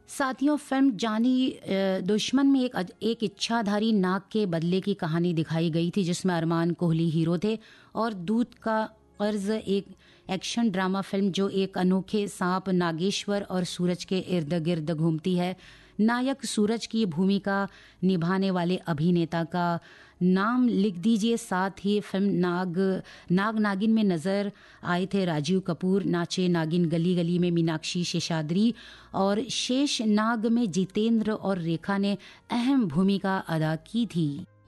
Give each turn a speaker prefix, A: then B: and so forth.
A: साथियों, फिल्म जानी दुश्मन में एक इच्छाधारी नाग के बदले की कहानी दिखाई गई थी, जिसमें अरमान कोहली हीरो थे और दूत का कर्ज एक एक्शन ड्रामा फिल्म जो एक अनोखे सांप नागेश्वर और सूरज के इर्द गिर्द घूमती है। नायक सूरज की भूमिका निभाने वाले अभिनेता का नाम लिख दीजिए। साथ ही फिल्म नाग नागिन में नजर आए थे राजीव कपूर, नाचे नागिन गली गली में मीनाक्षी शेषाद्री और शेष नाग में जितेंद्र और रेखा ने अहम भूमिका अदा की थी।